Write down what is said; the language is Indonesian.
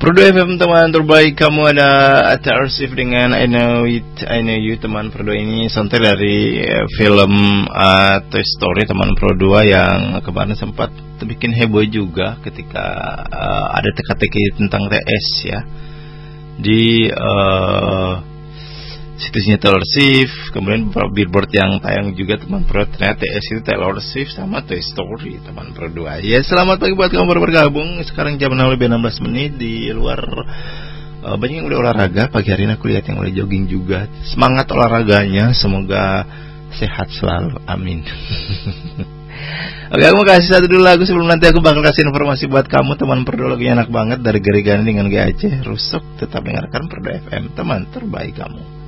Perdo FM teman terbaik, kamu ada arsip dengan I Know You teman. Perdo ini santai dari film Toy Story teman Perdo yang kemarin sempat bikin heboh juga ketika ada teka-teki tentang TS ya di situsnya Taylor Swift, kemudian beberapa billboard yang tayang juga teman Perdo. Ternyata TS itu Taylor Swift sama Toy Story teman Perdo. Ya, selamat pagi buat kamu baru bergabung. Sekarang jam 6:16 di luar banyak yang udah olahraga. Pagi hari ini aku lihat yang udah jogging juga. Semangat olahraganya, semoga sehat selalu, amin. Oke, aku mau kasih satu dulu lagu sebelum nanti aku bakal kasih informasi buat kamu teman Perdo. Lagunya enak banget dari Gary Gani dengan GAC Rusuk. Tetap dengarkan Perdo FM, teman terbaik kamu.